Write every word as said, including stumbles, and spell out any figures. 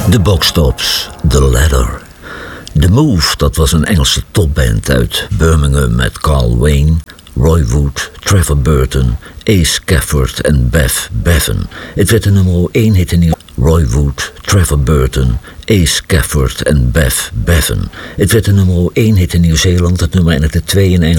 De Boxtops, The Ladder. The Move, dat was een Engelse topband uit Birmingham met Carl Wayne, Roy Wood, Trevor Burton, Ace Cafford en Bev Bevan. Het werd de nummer één hit in Nieuw- Roy Wood, Trevor Burton, Ace Cafford en Bev Bevan. Het werd de nummer één hit in Nieuw-Zeeland, het nummer en het de twee in Engeland.